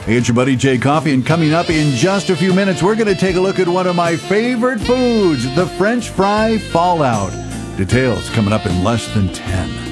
Hey, it's your buddy Jay Coffee, and coming up in just a few minutes, we're going to take a look at one of my favorite foods, the French fry fallout. Details coming up in less than 10.